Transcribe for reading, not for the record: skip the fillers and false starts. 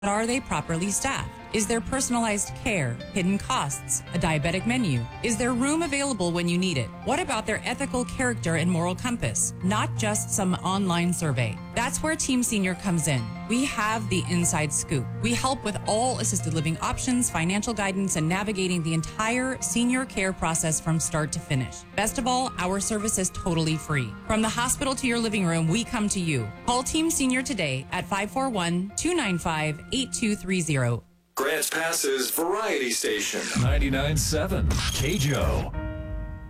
But are they properly staffed? Is there personalized care, hidden costs, a diabetic menu? Is there room available when you need it? What about their ethical character and moral compass? Not just some online survey. That's where Team Senior comes in. We have the inside scoop. We help with all assisted living options, financial guidance, and navigating the entire senior care process from start to finish. Best of all, our service is totally free. From the hospital to your living room, we come to you. Call Team Senior today at 541-295-8230. Grants Pass's Variety Station. 99.7 KJO.